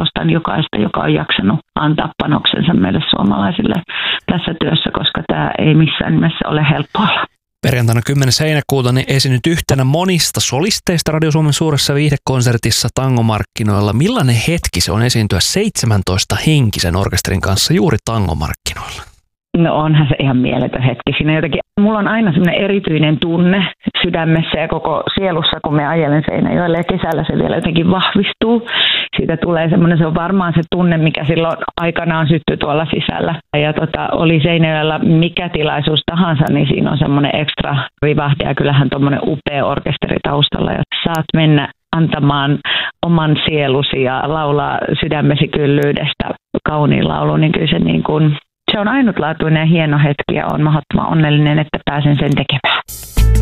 arvostan jokaista, joka on jaksanut antaa panoksensa meille suomalaisille tässä työssä, koska tämä ei missään nimessä ole helppoa. Perjantaina 10. heinäkuuta esiinnyt yhtenä monista solisteista Radio Suomen suuressa viihdekonsertissa Tangomarkkinoilla. Millainen hetki se on esiintyä 17 henkisen orkesterin kanssa juuri Tangomarkkinoilla? No onhan se ihan mieletön hetki. Siinä jotenkin, mulla on aina semmoinen erityinen tunne sydämessä ja koko sielussa, kun me ajelen Seinäjoelle ja kesällä se vielä jotenkin vahvistuu. Siitä tulee semmoinen, se on varmaan se tunne, mikä silloin aikanaan syttyi tuolla sisällä. Ja oli Seinäjoella mikä tilaisuus tahansa, niin siinä on semmoinen ekstra vivahde ja kyllähän tuommoinen upea orkesteri taustalla. Ja saat mennä antamaan oman sielusi ja laulaa sydämesi kyllyydestä kauniin laulu, niin kyllä se on ainutlaatuinen ja hieno hetki ja olen mahdottoman onnellinen, että pääsen sen tekemään.